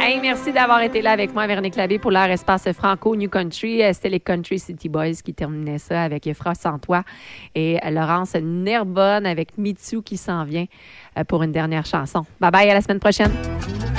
Hey, merci d'avoir été là avec moi, Véronique Labbé, pour leur espace franco New Country. C'était les Country City Boys qui terminaient ça avec Frost sans toi. Et Laurence Nerbonne avec Mitsu qui s'en vient pour une dernière chanson. Bye bye, à la semaine prochaine.